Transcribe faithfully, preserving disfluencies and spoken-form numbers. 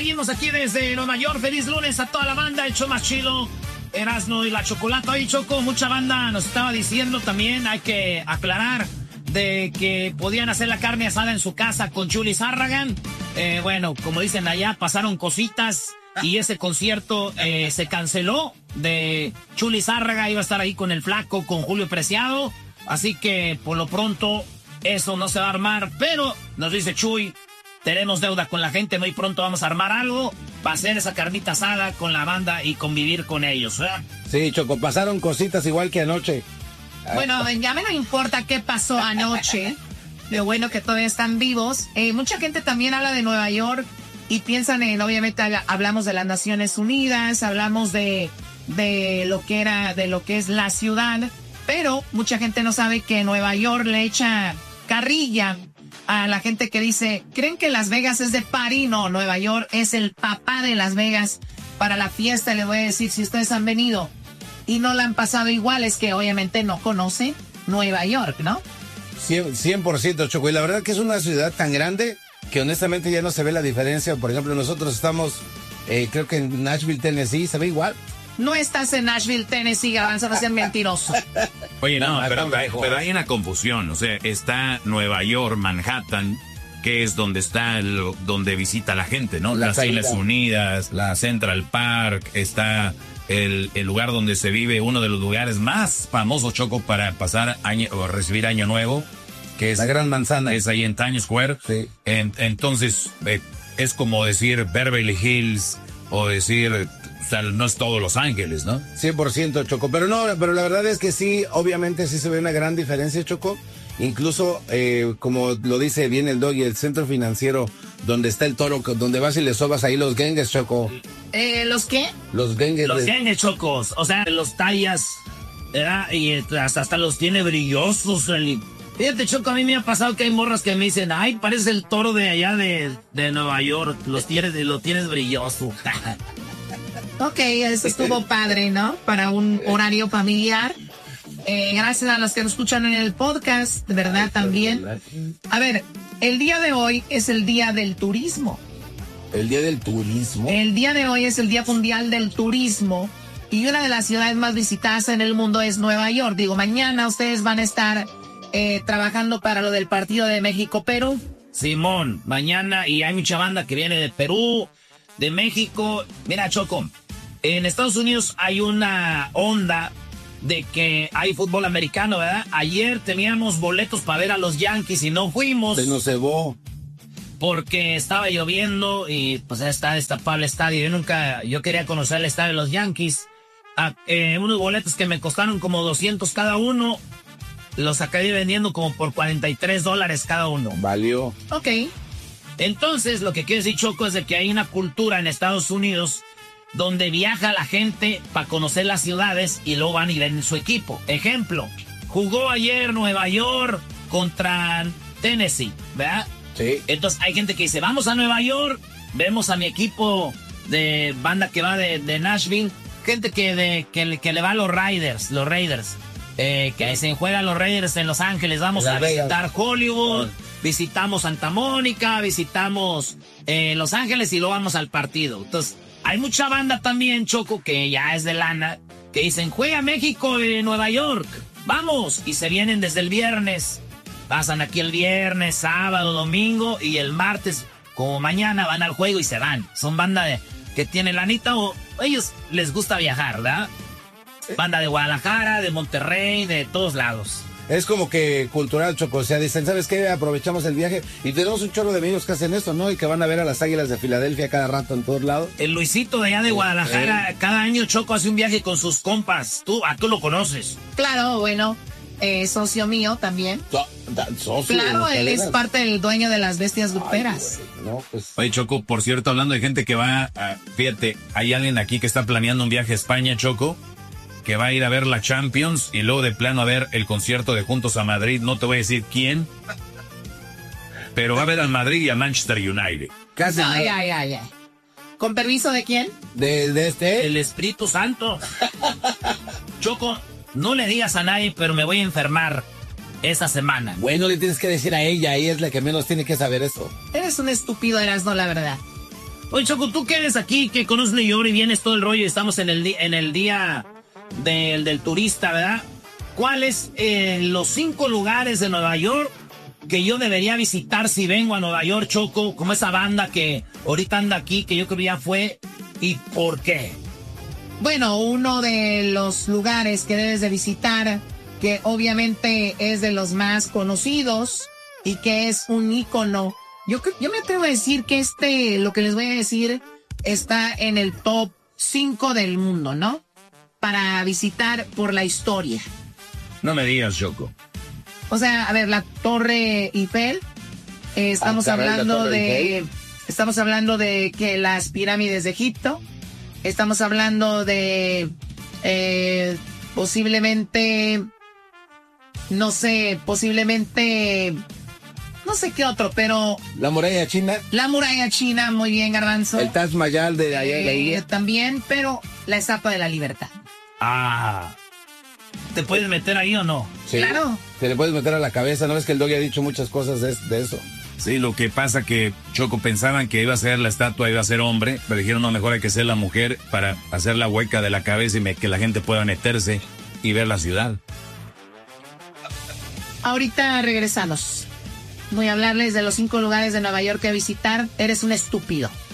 seguimos aquí desde Nueva York. Feliz lunes a toda la banda, el show más chido, Erasmo y la Chocolata. Oye, Choco, mucha banda nos estaba diciendo también, hay que aclarar, de que podían hacer la carne asada en su casa con Chuli Zárragan. Eh, bueno, como dicen allá, pasaron cositas y ese concierto eh, se canceló de Chuli Zárraga. Iba a estar ahí con el Flaco, con Julio Preciado. Así que, por lo pronto, eso no se va a armar. Pero, nos dice Chuy, tenemos deuda con la gente, muy pronto vamos a armar algo para hacer esa carnita asada con la banda y convivir con ellos, ¿verdad? Sí, Choco, pasaron cositas igual que anoche. Bueno, ya me no importa qué pasó anoche. Lo bueno que todavía están vivos. Eh, mucha gente también habla de Nueva York y piensan en, obviamente, hablamos de las Naciones Unidas, hablamos de, de lo que era, de lo que es la ciudad, pero mucha gente no sabe que Nueva York le echa carrilla a la gente que dice, ¿creen que Las Vegas es de party? No, Nueva York es el papá de Las Vegas para la fiesta. Les voy a decir, si ustedes han venido y no la han pasado igual, es que obviamente no conocen Nueva York, ¿no? cien por ciento, Choco. Y la verdad que es una ciudad tan grande que honestamente ya no se ve la diferencia. Por ejemplo, nosotros estamos, eh, creo que en Nashville, Tennessee, ¿se ve igual? No estás en Nashville, Tennessee, Garbanzo, no sean mentirosos. Oye, no, no pero, pero hay una confusión. O sea, está Nueva York, Manhattan, que es donde está, el, donde visita la gente, ¿no? La Las salida. Islas Unidas, la Central Park, está el, el lugar donde se vive, uno de los lugares más famosos, Choco, para pasar año o recibir Año Nuevo, que es la Gran Manzana. Es ahí en Times Square. Sí. En, entonces, eh, es como decir Beverly Hills o decir, o sea, no es todo Los Ángeles, ¿no? cien por ciento, Choco. Pero no, pero la verdad es que sí, obviamente sí se ve una gran diferencia, Choco. Incluso, eh, como lo dice bien el Doggy, el centro financiero donde está el toro, donde vas y le sobas ahí los gengues, Choco. Eh, ¿Los qué? Los gengues. Los de... gengues, Chocos. O sea, los tallas, ¿verdad? Y hasta, hasta los tiene brillosos. El... Fíjate, Choco, a mí me ha pasado que hay morras que me dicen, ay, parece el toro de allá de, de Nueva York. Los tienes, lo tienes brilloso. Ok, eso estuvo padre, ¿no? Para un horario familiar. Eh, gracias a los que nos escuchan en el podcast, de verdad también. A ver, el día de hoy es el día del turismo. El día del turismo. El día de hoy es el Día Mundial del Turismo y una de las ciudades más visitadas en el mundo es Nueva York. Digo, mañana ustedes van a estar eh, trabajando para lo del partido de México-Perú. Simón, mañana, y hay mucha banda que viene de Perú, de México. Mira, Choco, en Estados Unidos hay una onda de que hay fútbol americano, ¿verdad? Ayer teníamos boletos para ver a los Yankees y no fuimos. Se nos cebó. Porque estaba lloviendo y pues está destapado el estadio. Yo nunca, yo quería conocer el estadio de los Yankees. Ah, eh, unos boletos que me costaron como doscientos cada uno, los acabé vendiendo como por cuarenta y tres dólares cada uno. Valió. Ok. Entonces, lo que quiero decir, Choco, es de que hay una cultura en Estados Unidos donde viaja la gente para conocer las ciudades y luego van y ven su equipo. Ejemplo, jugó ayer Nueva York contra Tennessee, ¿verdad? Sí. Entonces hay gente que dice, vamos a Nueva York, vemos a mi equipo de banda que va de, de Nashville, gente que, de, que, que le va a los Raiders, los Raiders, eh, que se juegan los Raiders en Los Ángeles, vamos a visitar Hollywood, visitamos Santa Mónica, visitamos eh, Los Ángeles y luego vamos al partido. Entonces, hay mucha banda también, Choco, que ya es de lana, que dicen, juega México en Nueva York, vamos, y se vienen desde el viernes, pasan aquí el viernes, sábado, domingo, y el martes, como mañana, van al juego y se van. Son banda de, que tiene lanita o ellos les gusta viajar, ¿verdad? Banda de Guadalajara, de Monterrey, de todos lados. Es como que cultural, Choco. O sea, dicen, ¿sabes qué? Aprovechamos el viaje y tenemos un chorro de amigos que hacen esto, ¿no? Y que van a ver a las Águilas de Filadelfia cada rato en todos lados. El Luisito de allá de Guadalajara, eh. cada año, Choco, hace un viaje con sus compas. Tú, ¿a tú lo conoces? Claro, bueno, eh, socio mío también. So, socio, claro, él es parte del dueño de las Bestias Gruperas. Ay, no, pues... Oye, Choco, por cierto, hablando de gente que va a... Fíjate, hay alguien aquí que está planeando un viaje a España, Choco, que va a ir a ver la Champions y luego de plano a ver el concierto de Juntos a Madrid. No te voy a decir quién, pero va a ver al Madrid y al Manchester United. Casi. Ay, ay, ay, ay. ¿Con permiso de quién? De, de este. El Espíritu Santo. Choco, no le digas a nadie, pero me voy a enfermar esa semana. Bueno, le tienes que decir a ella, ella es la que menos tiene que saber eso. Eres un estúpido, Erasmo, la verdad. Oye, Choco, tú que eres aquí, que conoces New York y vienes todo el rollo y estamos en el, di en el día del, del turista, ¿verdad? ¿Cuáles eh, los cinco lugares de Nueva York que yo debería visitar si vengo a Nueva York, Choco? Como esa banda que ahorita anda aquí, que yo creo que ya fue. ¿Y por qué? Bueno, uno de los lugares que debes de visitar, que obviamente es de los más conocidos y que es un ícono. Yo, yo me atrevo a decir que este, lo que les voy a decir, está en el top cinco del mundo, ¿no? Para visitar por la historia. No me digas, Choco. O sea, a ver, la Torre Eiffel, eh, estamos ah, hablando de, Eiffel. estamos hablando de que las pirámides de Egipto, estamos hablando de eh, posiblemente, no sé, posiblemente, no sé qué otro, pero... La muralla china. La muralla china, muy bien, Garbanzo. El Taj Mahal de allá de ahí. Eh, también, pero la Estatua de la Libertad. Ah... ¿Te puedes meter ahí o no? Sí, claro. Te le puedes meter a la cabeza. ¿No ves que el Doggy ha dicho muchas cosas de, de eso? Sí, lo que pasa que, Choco, pensaban que iba a ser la estatua, iba a ser hombre, pero dijeron, no, mejor hay que ser la mujer para hacer la hueca de la cabeza y me, que la gente pueda meterse y ver la ciudad. Ahorita regresamos. Voy a hablarles de los cinco lugares de Nueva York que visitar. Eres un estúpido.